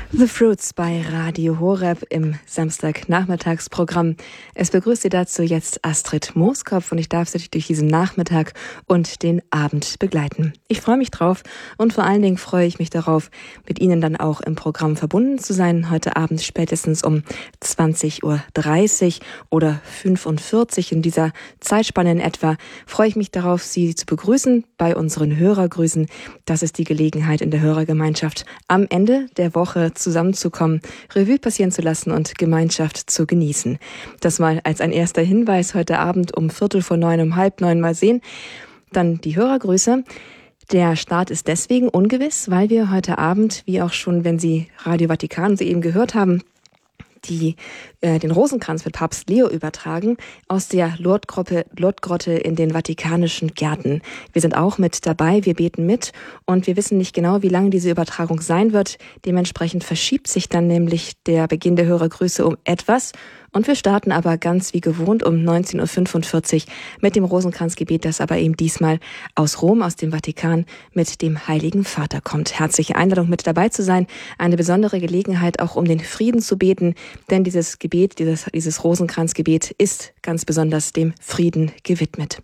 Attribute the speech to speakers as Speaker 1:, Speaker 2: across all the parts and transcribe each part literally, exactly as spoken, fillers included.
Speaker 1: The Fruits bei Radio Horeb im Samstagnachmittagsprogramm. Es begrüßt Sie dazu jetzt Astrid Mooskopf und ich darf Sie durch diesen Nachmittag und den Abend begleiten. Ich freue mich drauf und vor allen Dingen freue ich mich darauf, mit Ihnen dann auch im Programm verbunden zu sein. Heute Abend spätestens um zwanzig Uhr dreißig oder fünfundvierzig in dieser Zeitspanne in etwa freue ich mich darauf, Sie zu begrüßen bei unseren Hörergrüßen. Das ist die Gelegenheit in der Hörergemeinschaft am Ende der Woche zusammenzukommen, Revue passieren zu lassen und Gemeinschaft zu genießen. Das mal als ein erster Hinweis heute Abend um Viertel vor neun, um halb neun mal sehen. Dann die Hörergrüße. Der Start ist deswegen ungewiss, weil wir heute Abend, wie auch schon, wenn Sie Radio Vatikan Sie eben gehört haben, die äh, den Rosenkranz mit Papst Leo übertragen, aus der Lourdes-Grotte Lourdes-Grotte in den Vatikanischen Gärten. Wir sind auch mit dabei, wir beten mit und wir wissen nicht genau, wie lange diese Übertragung sein wird. Dementsprechend verschiebt sich dann nämlich der Beginn der Hörergrüße um etwas. Und wir starten aber ganz wie gewohnt um neunzehn Uhr fünfundvierzig mit dem Rosenkranzgebet, das aber eben diesmal aus Rom, aus dem Vatikan, mit dem Heiligen Vater kommt. Herzliche Einladung, mit dabei zu sein. Eine besondere Gelegenheit, auch um den Frieden zu beten, denn dieses Gebet, dieses, dieses Rosenkranzgebet ist ganz besonders dem Frieden gewidmet.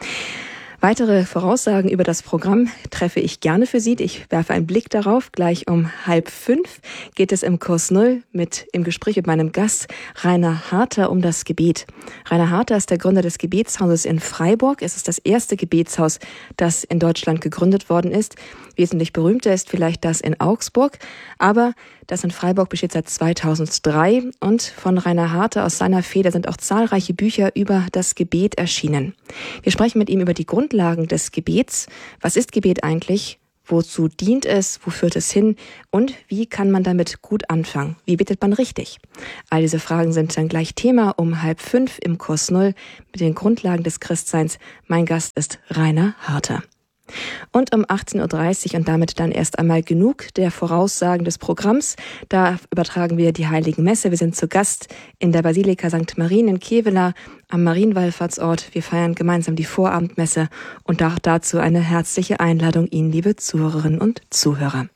Speaker 1: Weitere Voraussagen über das Programm treffe ich gerne für Sie. Ich werfe einen Blick darauf. Gleich um halb fünf geht es im Kurs Null mit im Gespräch mit meinem Gast Rainer Harter um das Gebet. Rainer Harter ist der Gründer des Gebetshauses in Freiburg. Es ist das erste Gebetshaus, das in Deutschland gegründet worden ist. Wesentlich berühmter ist vielleicht das in Augsburg, aber das in Freiburg besteht seit zweitausenddrei und von Rainer Harter aus seiner Feder sind auch zahlreiche Bücher über das Gebet erschienen. Wir sprechen mit ihm über die Grundlagen des Gebets. Was ist Gebet eigentlich? Wozu dient es? Wo führt es hin? Und wie kann man damit gut anfangen? Wie betet man richtig? All diese Fragen sind dann gleich Thema um halb fünf im Kurs Null mit den Grundlagen des Christseins. Mein Gast ist Rainer Harter. Und um achtzehn Uhr dreißig und damit dann erst einmal genug der Voraussagen des Programms. Da übertragen wir die Heiligen Messe. Wir sind zu Gast in der Basilika Sankt Marien in Kevela am Marienwallfahrtsort. Wir feiern gemeinsam die Vorabendmesse und auch dazu eine herzliche Einladung Ihnen, liebe Zuhörerinnen und Zuhörer.